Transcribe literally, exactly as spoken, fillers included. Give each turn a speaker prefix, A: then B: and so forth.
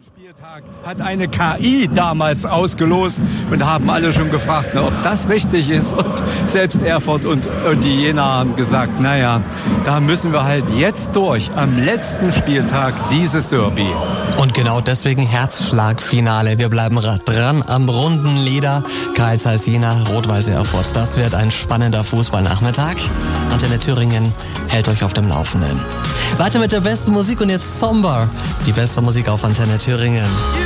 A: Spieltag hat eine K I damals ausgelost und haben alle schon gefragt, na, ob das richtig ist. Und selbst Erfurt und, und die Jena haben gesagt, naja, da müssen wir halt jetzt durch, am letzten Spieltag dieses Derby.
B: Und genau deswegen Herzschlagfinale. Wir bleiben dran am runden Leder. Karl Zeiss Jena, Rot-Weiß Erfurt. Das wird ein spannender Fußballnachmittag. Antenne Thüringen hält euch auf dem Laufenden. Weiter mit der besten Musik und jetzt Somber. Die beste Musik auf Antenne Thüringen.